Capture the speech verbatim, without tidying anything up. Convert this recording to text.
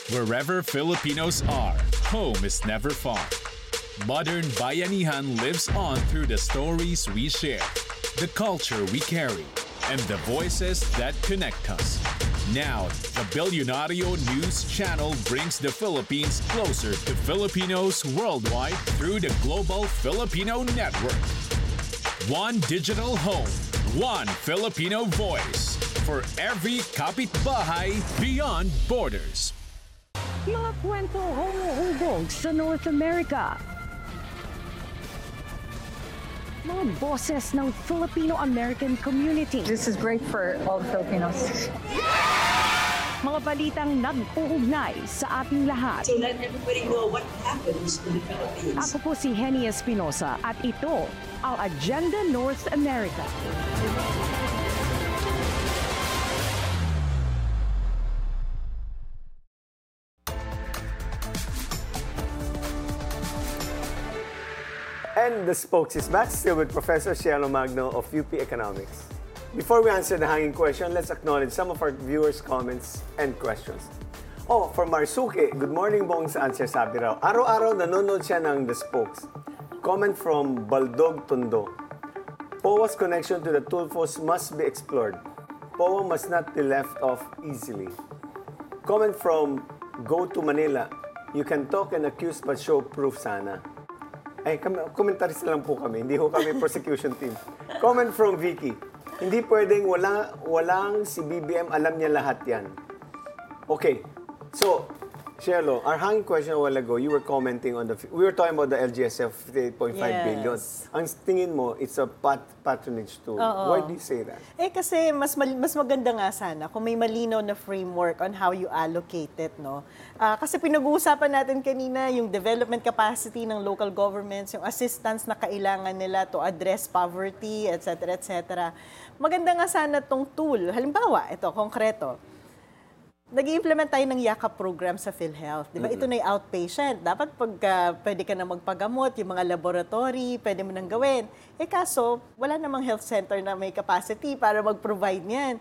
Wherever Filipinos are, home is never far. Modern Bayanihan lives on through the stories we share, the culture we carry, and the voices that connect us. Now, the Billionario News Channel brings the Philippines closer to Filipinos worldwide through the Global Filipino Network. One digital home, one Filipino voice for every kapitbahay beyond borders. Mga kwento humuhubog sa North America. Mga boses ng Filipino-American community. This is great for all the Filipinos. Mga balitang nag-uugnay sa ating lahat. So let everybody know what happens in the Philippines. Ako po si Henny Espinosa at ito ang Agenda North America. And the Spokes is back, still with Professor Cielo Magno of U P Economics. Before we answer the hanging question, let's acknowledge some of our viewers' comments and questions. Oh, for Marsuke, good morning bong sa answer sabi raw. Araw-araw nanonood siya ng The Spokes. Comment from Baldog Tondo. P O A's connection to the Tulfos must be explored. P O A must not be left off easily. Comment from Go to Manila. You can talk and accuse but show proof sana. Ay, commentaries lang po kami. Hindi ho kami prosecution team. Comment from Vicky. Hindi pwedeng wala, walang si B B M, alam niya lahat yan. Okay. So, Cielo, our hanging question a while ago, you were commenting on the, we were talking about the L G S F, fifty-eight point five Yes. billion. Ang tingin mo, it's a pat patronage tool. Oo. Why do you say that? Eh kasi mas mal- mas maganda nga sana kung may malinaw na framework on how you allocate it, no? Ah, kasi pinag-uusapan natin kanina yung development capacity ng local governments, yung assistance na kailangan nila to address poverty, et cetera, et cetera. Maganda nga sana tong tool. Halimbawa, ito, konkreto. Nag-i-implement tayo ng YAKAP program sa PhilHealth. Di ba? Ito na yung outpatient. Dapat pagka pwede ka na magpagamot, yung mga laboratory, pwede mo nang gawin. Eh kaso, wala namang health center na may capacity para mag-provide niyan.